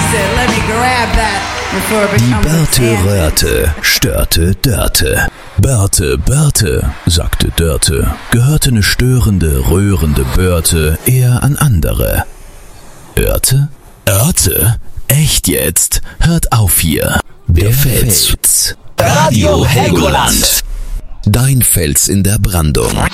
said, let me grab that before it Die becomes a Börte tangent. rörte, störte Dörte. Börte, sagte Dörte, gehörte ne störende, rührende Börte eher an andere. Örte? Echt jetzt? Hört auf hier. Der Fels. Radio Helgoland. Dein Fels in der Brandung.